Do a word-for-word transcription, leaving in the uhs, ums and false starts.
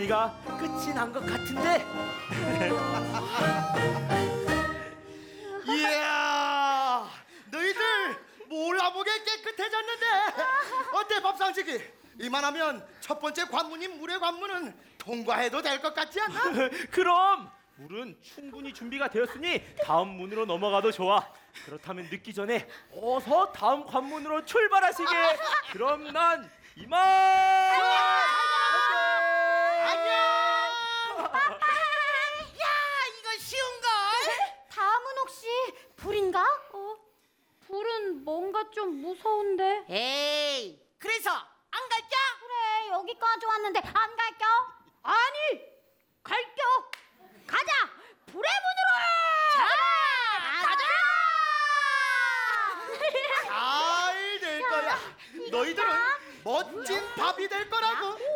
준비가 끝이 난 것 같은데. 이야, 너희들 몰라보게 깨끗해졌는데. 어때 밥상식이? 이만하면 첫 번째 관문인 물의 관문은 통과해도 될 것 같지 않아? 그럼 물은 충분히 준비가 되었으니 다음 문으로 넘어가도 좋아. 그렇다면 늦기 전에 어서 다음 관문으로 출발하시게. 그럼 난 이만. 안녕. 야, 이거 쉬운걸? 다음은 혹시 불인가? 어? 불은 뭔가 좀 무서운데. 에이, 그래서 안 갈까? 그래, 여기까지 왔는데 안 갈겨? 아니, 갈겨. 가자! 불의 문으로! 잘 될 거야. 너희들은 멋진 밥이 될 거라고.